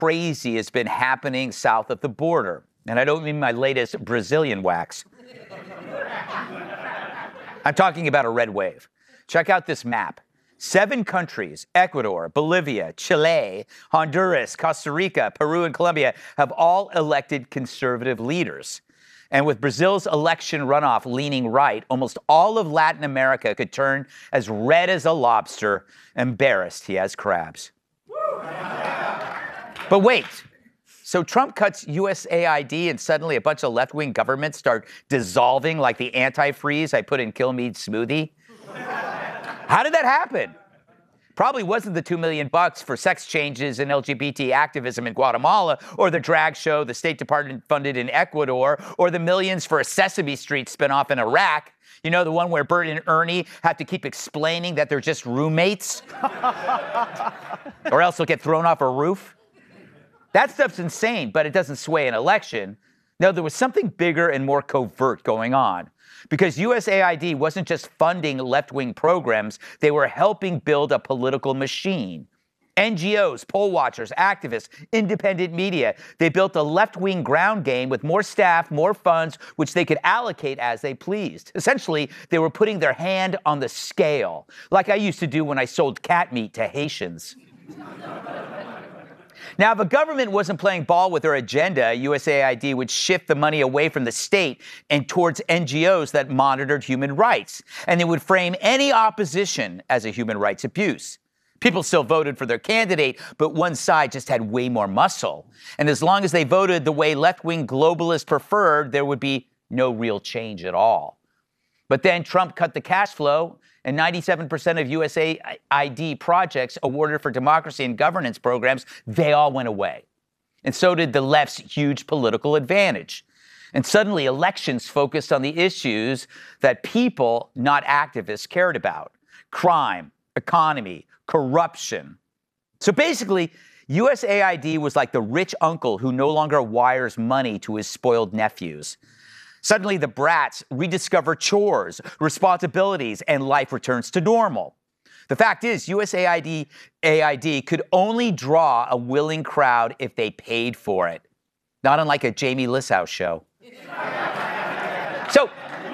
crazy has been happening south of the border. And I don't mean my latest Brazilian wax. I'm talking about a red wave. Check out this map. 7 countries, Ecuador, Bolivia, Chile, Honduras, Costa Rica, Peru, and Colombia, have all elected conservative leaders. And with Brazil's election runoff leaning right, almost all of Latin America could turn as red as a lobster, embarrassed he has crabs. But wait, so Trump cuts USAID and suddenly a bunch of left-wing governments start dissolving like the antifreeze I put in Kilmeade's smoothie? How did that happen? Probably wasn't the $2 million for sex changes and LGBT activism in Guatemala, or the drag show the State Department funded in Ecuador, or the millions for a Sesame Street spinoff in Iraq. You know, the one where Bert and Ernie have to keep explaining that they're just roommates? Or else they'll get thrown off a roof? That stuff's insane, but it doesn't sway an election. No, there was something bigger and more covert going on. Because USAID wasn't just funding left-wing programs, they were helping build a political machine. NGOs, poll watchers, activists, independent media, they built a left-wing ground game with more staff, more funds, which they could allocate as they pleased. Essentially, they were putting their hand on the scale, like I used to do when I sold cat meat to Haitians. Now, if a government wasn't playing ball with their agenda, USAID would shift the money away from the state and towards NGOs that monitored human rights. And they would frame any opposition as a human rights abuse. People still voted for their candidate, but one side just had way more muscle. And as long as they voted the way left-wing globalists preferred, there would be no real change at all. But then Trump cut the cash flow, and 97% of USAID projects awarded for democracy and governance programs, they all went away. And so did the left's huge political advantage. And suddenly elections focused on the issues that people, not activists, cared about. Crime, economy, corruption. So basically, USAID was like the rich uncle who no longer wires money to his spoiled nephews. Suddenly, the brats rediscover chores, responsibilities, and life returns to normal. The fact is, USAID could only draw a willing crowd if they paid for it. Not unlike a Jamie Lissow show. So,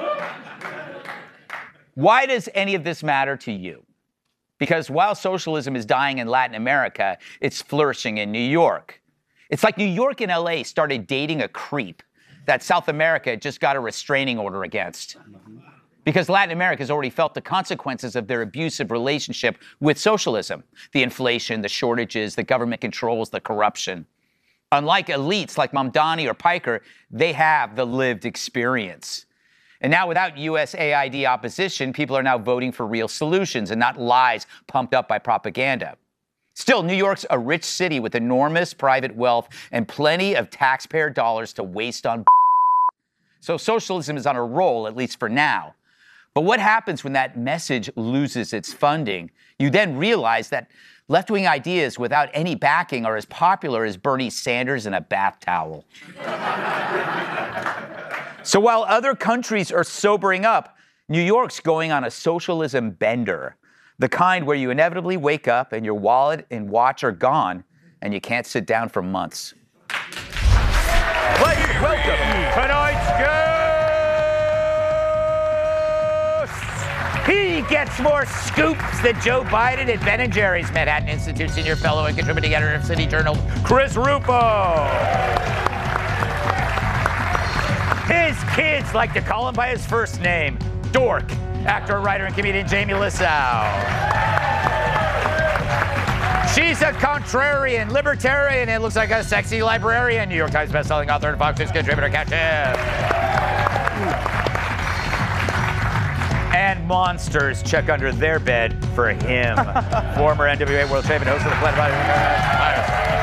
why does any of this matter to you? Because while socialism is dying in Latin America, it's flourishing in New York. It's like New York and LA started dating a creep that South America just got a restraining order against. Because Latin America has already felt the consequences of their abusive relationship with socialism. The inflation, the shortages, the government controls, the corruption. Unlike elites like Mamdani or Piker, they have the lived experience. And now without USAID opposition, people are now voting for real solutions and not lies pumped up by propaganda. Still, New York's a rich city with enormous private wealth and plenty of taxpayer dollars to waste on. So socialism is on a roll, at least for now. But what happens when that message loses its funding? You then realize that left-wing ideas without any backing are as popular as Bernie Sanders in a bath towel. So while other countries are sobering up, New York's going on a socialism bender. The kind where you inevitably wake up and your wallet and watch are gone and you can't sit down for months. Please welcome tonight's guest. He gets more scoops than Joe Biden at Ben & Jerry's. Manhattan Institute senior fellow and contributing editor of City Journal, Chris Rupo. His kids like to call him by his first name, Dork. Actor, writer, and comedian Jamie Lissow. She's a contrarian, libertarian, and looks like a sexy librarian. New York Times bestselling author and Fox News contributor, Kat Tiff. And monsters check under their bed for him. Former NWA World Champion, host of the Planet Body.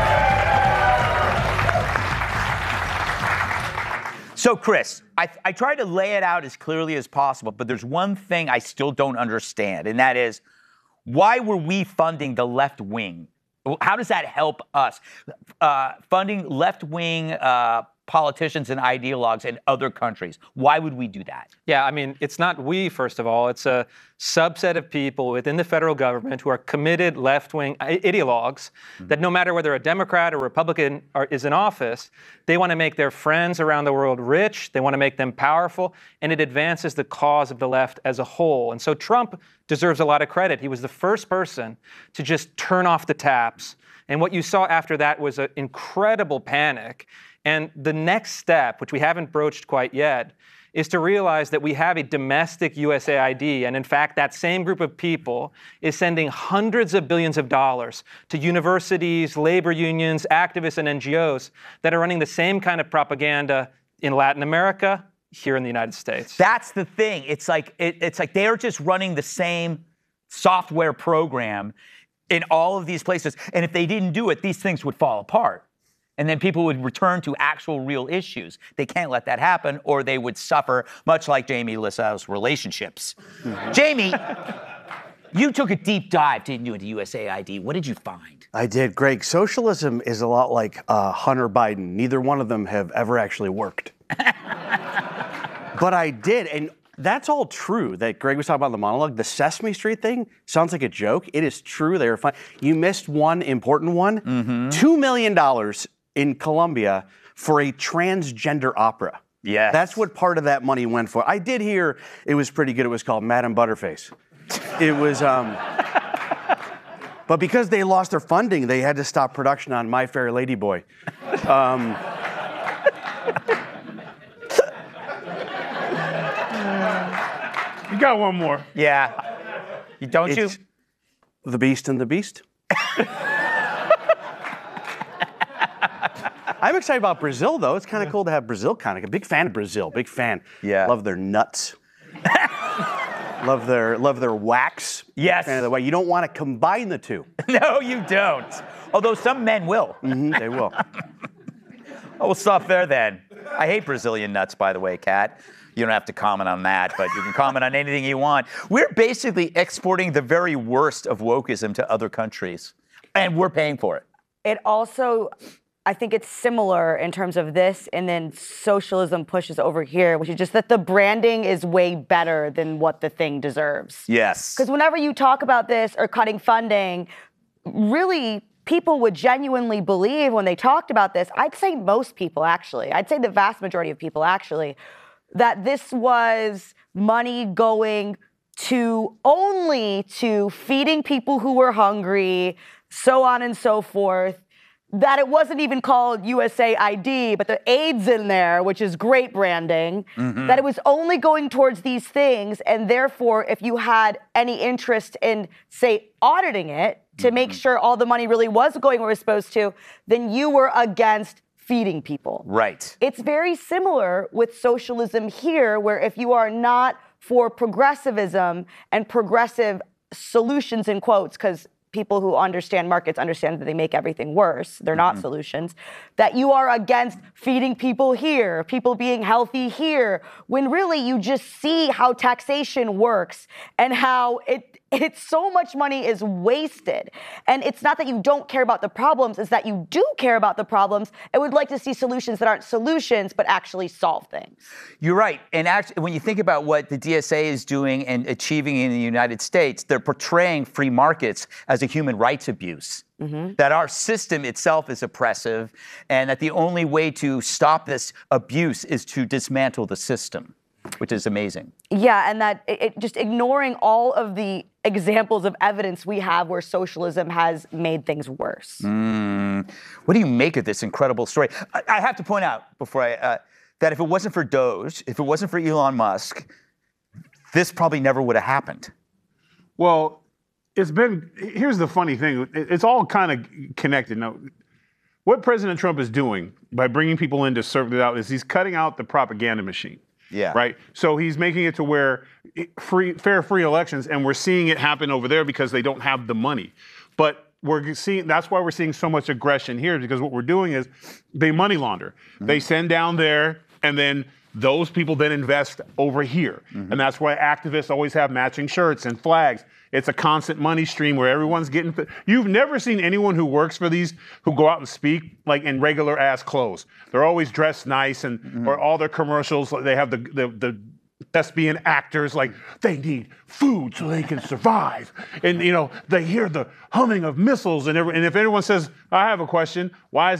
So, Chris, I try to lay it out as clearly as possible, but there's one thing I still don't understand, and that is, why were we funding the left wing? How does that help us? Funding left-wing politicians and ideologues in other countries. Why would we do that? Yeah, I mean, it's not we, first of all. It's a subset of people within the federal government who are committed left-wing ideologues that no matter whether a Democrat or Republican is in office, they want to make their friends around the world rich, they want to make them powerful, and it advances the cause of the left as a whole. And so Trump deserves a lot of credit. He was the first person to just turn off the taps. And what you saw after that was an incredible panic. And the next step, which we haven't broached quite yet, is to realize that we have a domestic USAID. And in fact, that same group of people is sending hundreds of billions of dollars to universities, labor unions, activists, and NGOs that are running the same kind of propaganda in Latin America, here in the United States. That's the thing. It's like they're just running the same software program in all of these places. And if they didn't do it, these things would fall apart. And then people would return to actual real issues. They can't let that happen, or they would suffer, much like Jamie Lissau's relationships. Jamie, you took a deep dive, didn't you, into USAID. What did you find? I did, Greg. Socialism is a lot like Hunter Biden. Neither one of them have ever actually worked. But I did, and that's all true that Greg was talking about in the monologue. The Sesame Street thing sounds like a joke. It is true. They were fun. You missed one important one. $2 million in Colombia for a transgender opera. Yes. That's what part of that money went for. I did hear it was pretty good. It was called Madam Butterface. It was, but because they lost their funding, they had to stop production on My Fair Lady Boy. You got one more. Yeah. Don't you? The Beast and the Beast. I'm excited about Brazil, though. It's kind of cool to have Brazil kind of. A big fan of Brazil. Big fan. Yeah. Love their nuts. love their wax. Yes. Fan of the way. You don't want to combine the two. No, you don't. Although some men will. They will. Oh, we'll stop there then. I hate Brazilian nuts, by the way, Kat. You don't have to comment on that, but you can comment on anything you want. We're basically exporting the very worst of wokeism to other countries, and we're paying for it. It also, I think it's similar in terms of this, and then socialism pushes over here, which is just that the branding is way better than what the thing deserves. Yes. Because whenever you talk about this or cutting funding, really, people would genuinely believe when they talked about this, I'd say most people actually, I'd say the vast majority of people actually, that this was money going to only to feeding people who were hungry, so on and so forth, that it wasn't even called USAID, but the AIDS in there, which is great branding, that it was only going towards these things, and therefore, if you had any interest in, say, auditing it to make sure all the money really was going where it was supposed to, then you were against feeding people. Right. It's very similar with socialism here, where if you are not for progressivism and progressive solutions in quotes, because people who understand markets understand that they make everything worse. They're not solutions. That you are against feeding people here, people being healthy here, when really you just see how taxation works and how it's so much money is wasted. And it's not that you don't care about the problems, it's that you do care about the problems and would like to see solutions that aren't solutions, but actually solve things. You're right. And actually, when you think about what the DSA is doing and achieving in the United States, they're portraying free markets as a human rights abuse. That our system itself is oppressive, and that the only way to stop this abuse is to dismantle the system, which is amazing. Yeah, and that it just ignoring all of the examples of evidence we have where socialism has made things worse. What do you make of this incredible story? I have to point out before that if it wasn't for Doge, if it wasn't for Elon Musk, this probably never would have happened. Well, here's the funny thing. It's all kind of connected. Now, what President Trump is doing by bringing people in to serve it out is he's cutting out the propaganda machine. Yeah. Right? So he's making it to where fair, free elections, and we're seeing it happen over there because they don't have the money. But that's why we're seeing so much aggression here, because what we're doing is they money launder. They send down there, and then Those people then invest over here. And that's why activists always have matching shirts and flags. It's a constant money stream where everyone's getting. You've never seen anyone who works for these who go out and speak like in regular ass clothes. They're always dressed nice, and or all their commercials, they have the thespian actors like they need food so they can survive, and they hear the humming of missiles, and if anyone says, I have a question, why is